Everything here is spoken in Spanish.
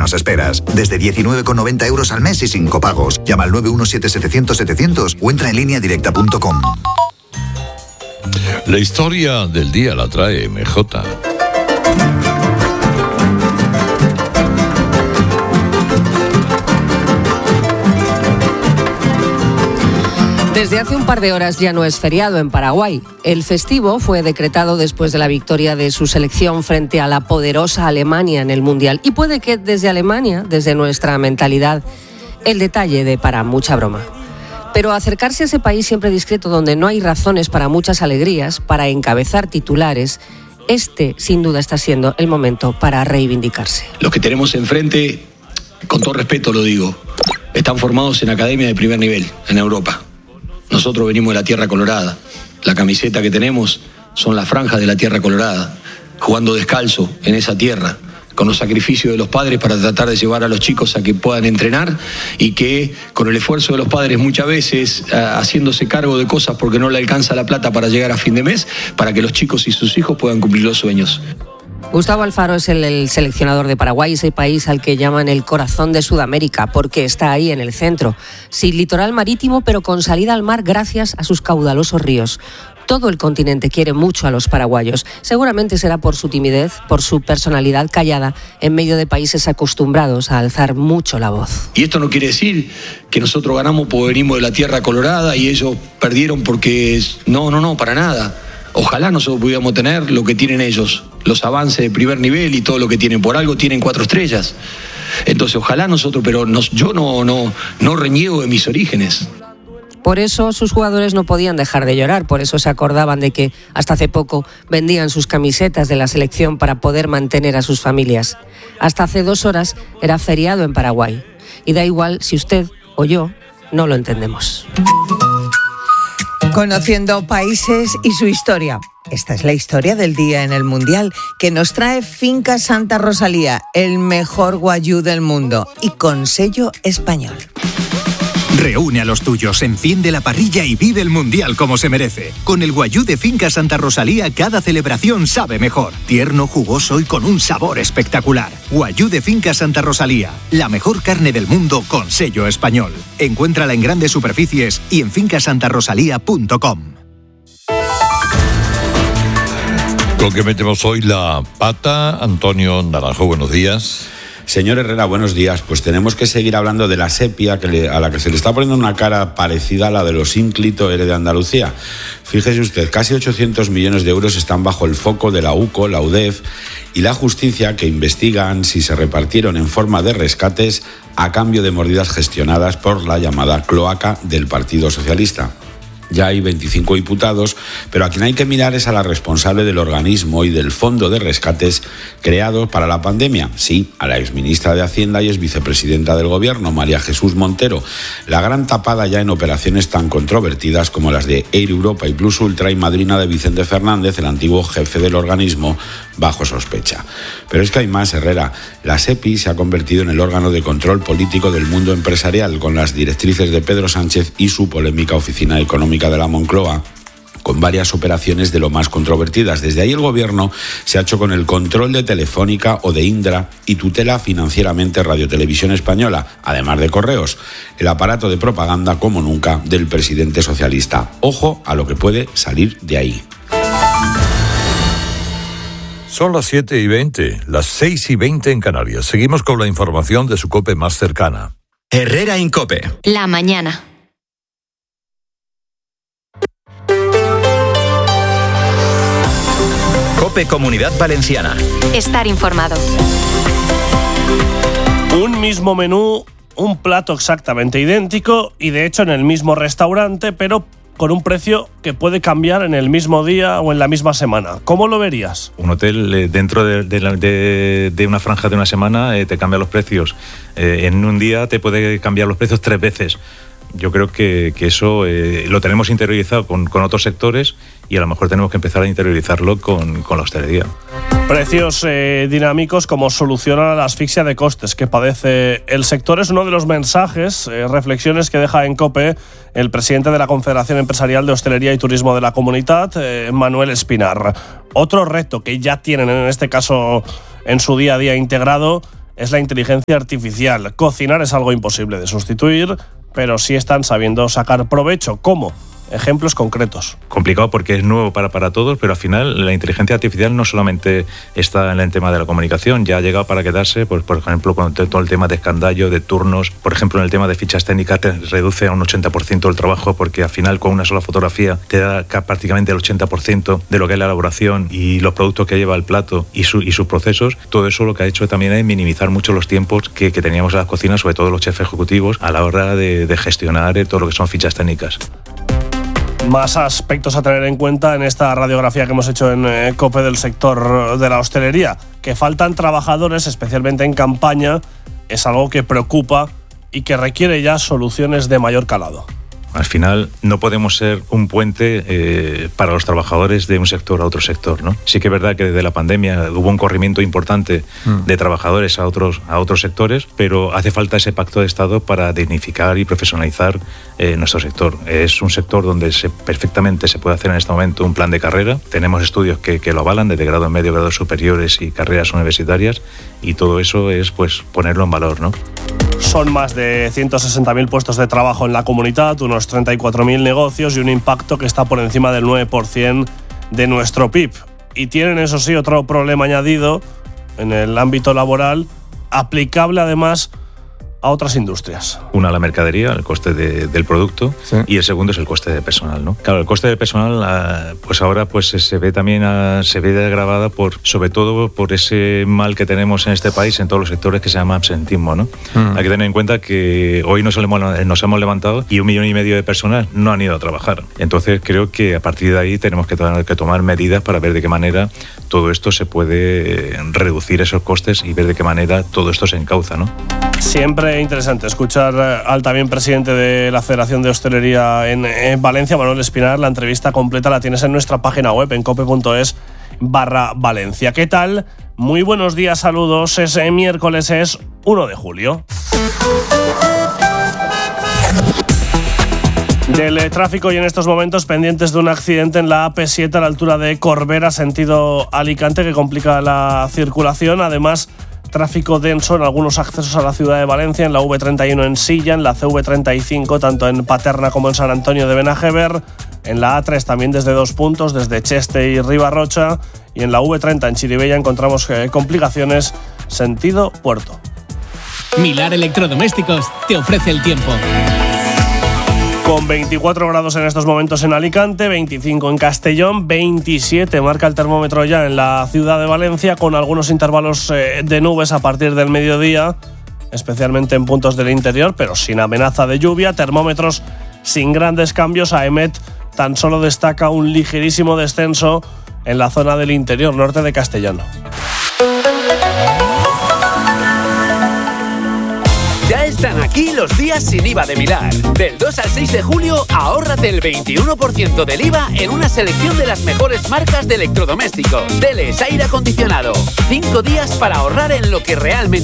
nos esperas. Desde 19,90 euros al mes y sin copagos. Llama al 917-700-700 o entra en lineadirecta.com. La historia del día la trae MJ. Desde hace un par de horas ya no es feriado en Paraguay. El festivo fue decretado después de la victoria de su selección frente a la poderosa Alemania en el Mundial. Y puede que desde Alemania, desde nuestra mentalidad, el detalle dé para mucha broma. Pero acercarse a ese país siempre discreto, donde no hay razones para muchas alegrías, para encabezar titulares, sin duda está siendo el momento para reivindicarse. Los que tenemos enfrente, con todo respeto lo digo, están formados en academia de primer nivel en Europa. Nosotros venimos de la Tierra Colorada. La camiseta que tenemos son las franjas de la Tierra Colorada, jugando descalzo en esa tierra, con los sacrificios de los padres para tratar de llevar a los chicos a que puedan entrenar y que con el esfuerzo de los padres muchas veces haciéndose cargo de cosas porque no le alcanza la plata para llegar a fin de mes, para que los chicos y sus hijos puedan cumplir los sueños. Gustavo Alfaro es el seleccionador de Paraguay, ese país al que llaman el corazón de Sudamérica, porque está ahí en el centro, sin litoral marítimo, pero con salida al mar gracias a sus caudalosos ríos. Todo el continente quiere mucho a los paraguayos. Seguramente será por su timidez, por su personalidad callada, en medio de países acostumbrados a alzar mucho la voz. Y esto no quiere decir que nosotros ganamos porque venimos de la Tierra Colorada y ellos perdieron porque... No, para nada. Ojalá nosotros pudiéramos tener lo que tienen ellos, los avances de primer nivel y todo lo que tienen. Por algo tienen 4 estrellas. Entonces ojalá nosotros, pero yo no reniego de mis orígenes. Por eso sus jugadores no podían dejar de llorar, por eso se acordaban de que hasta hace poco vendían sus camisetas de la selección para poder mantener a sus familias. Hasta hace 2 horas era feriado en Paraguay. Y da igual si usted o yo no lo entendemos. Conociendo países y su historia. Esta es la historia del día en el Mundial que nos trae Finca Santa Rosalía, el mejor guayú del mundo y con sello español. Reúne a los tuyos, enciende la parrilla y vive el Mundial como se merece. Con el guayú de Finca Santa Rosalía, cada celebración sabe mejor. Tierno, jugoso y con un sabor espectacular. Guayú de Finca Santa Rosalía, la mejor carne del mundo con sello español. Encuéntrala en grandes superficies y en fincasantarosalía.com. Con que metemos hoy la pata, Antonio Naranjo, buenos días. Señor Herrera, buenos días. Pues tenemos que seguir hablando de la sepia, a la que se le está poniendo una cara parecida a la de los ínclito ERE de Andalucía. Fíjese usted, casi 800 millones de euros están bajo el foco de la UCO, la UDEF y la justicia, que investigan si se repartieron en forma de rescates a cambio de mordidas gestionadas por la llamada cloaca del Partido Socialista. Ya hay 25 diputados, pero a quien hay que mirar es a la responsable del organismo y del fondo de rescates creados para la pandemia. Sí, a la exministra de Hacienda y exvicepresidenta del Gobierno, María Jesús Montero. La gran tapada ya en operaciones tan controvertidas como las de Air Europa y Plus Ultra y madrina de Vicente Fernández, el antiguo jefe del organismo, bajo sospecha. Pero es que hay más, Herrera. La SEPI se ha convertido en el órgano de control político del mundo empresarial, con las directrices de Pedro Sánchez y su polémica Oficina Económica de la Moncloa, con varias operaciones de lo más controvertidas. Desde ahí el Gobierno se ha hecho con el control de Telefónica o de Indra y tutela financieramente Radio Televisión Española, además de Correos, el aparato de propaganda como nunca del presidente socialista. Ojo a lo que puede salir de ahí. Son las 7:20, las 6:20 en Canarias. Seguimos con la información de su COPE más cercana. Herrera en COPE. La mañana. COPE Comunidad Valenciana. Estar informado. Un mismo menú, un plato exactamente idéntico y de hecho en el mismo restaurante, pero con un precio que puede cambiar en el mismo día o en la misma semana. ¿Cómo lo verías? Un hotel dentro de una franja de una semana te cambia los precios. En un día te puede cambiar los precios 3 veces. Yo creo que eso lo tenemos interiorizado con otros sectores y a lo mejor tenemos que empezar a interiorizarlo con la hostelería. Precios dinámicos como solución a la asfixia de costes que padece el sector es uno de los mensajes, reflexiones que deja en COPE el presidente de la Confederación Empresarial de Hostelería y Turismo de la Comunidad, Manuel Espinar. Otro reto que ya tienen en este caso en su día a día integrado es la inteligencia artificial. Cocinar es algo imposible de sustituir, pero sí están sabiendo sacar provecho. ¿Cómo? Ejemplos concretos. Complicado porque es nuevo para todos, pero al final la inteligencia artificial no solamente está en el tema de la comunicación, ya ha llegado para quedarse, pues, por ejemplo, con todo el tema de escandallo, de turnos, por ejemplo, en el tema de fichas técnicas te reduce a un 80% el trabajo, porque al final con una sola fotografía te da prácticamente el 80% de lo que es la elaboración y los productos que lleva el plato y sus procesos. Todo eso lo que ha hecho también es minimizar mucho los tiempos que teníamos en las cocinas, sobre todo los chefs ejecutivos, a la hora de gestionar todo lo que son fichas técnicas. Más aspectos a tener en cuenta en esta radiografía que hemos hecho en COPE del sector de la hostelería. Que faltan trabajadores, especialmente en campaña, es algo que preocupa y que requiere ya soluciones de mayor calado. Al final no podemos ser un puente para los trabajadores de un sector a otro sector, ¿no? Sí que es verdad que desde la pandemia hubo un corrimiento importante de trabajadores a otros sectores, pero hace falta ese pacto de Estado para dignificar y profesionalizar nuestro sector. Es un sector donde perfectamente se puede hacer en este momento un plan de carrera. Tenemos estudios que lo avalan desde grado medio, grados superiores y carreras universitarias, y todo eso es pues ponerlo en valor, ¿no? Son más de 160.000 puestos de trabajo en la comunidad, unos 34.000 negocios y un impacto que está por encima del 9% de nuestro PIB. Y tienen, eso sí, otro problema añadido en el ámbito laboral, aplicable además a otras industrias. Una, la mercadería, el coste del producto, sí. Y el segundo es el coste de personal, ¿no? Claro, el coste de personal, pues ahora pues se ve también se ve agravada sobre todo por ese mal que tenemos en este país en todos los sectores que se llama absentismo, ¿no? Hay que tener en cuenta que hoy nos hemos levantado y 1,5 millones de personas no han ido a trabajar. Entonces creo que a partir de ahí tenemos que tomar medidas para ver de qué manera todo esto se puede reducir esos costes y ver de qué manera todo esto se encauza, ¿no? Siempre interesante escuchar al también presidente de la Federación de Hostelería en Valencia, Manuel Espinar. La entrevista completa la tienes en nuestra página web, en cope.es/Valencia. ¿Qué tal? Muy buenos días, saludos. Es miércoles, es 1 de julio. Del tráfico y en estos momentos pendientes de un accidente en la AP7 a la altura de Corbera, sentido Alicante, que complica la circulación. Además, tráfico denso en algunos accesos a la ciudad de Valencia, en la V31 en Silla, en la CV35 tanto en Paterna como en San Antonio de Benajever, en la A3 también desde 2 puntos, desde Cheste y Ribarrocha, y en la V30 en Chirivella encontramos complicaciones sentido Puerto. Milar Electrodomésticos te ofrece el tiempo. Con 24 grados en estos momentos en Alicante, 25 en Castellón, 27 marca el termómetro ya en la ciudad de Valencia, con algunos intervalos de nubes a partir del mediodía, especialmente en puntos del interior, pero sin amenaza de lluvia. Termómetros sin grandes cambios. AEMET tan solo destaca un ligerísimo descenso en la zona del interior norte de Castellano. Ya están aquí los días sin IVA de Milar. Del 2 al 6 de julio, ahórrate el 21% del IVA en una selección de las mejores marcas de electrodomésticos, teles, aire acondicionado. 5 días para ahorrar en lo que realmente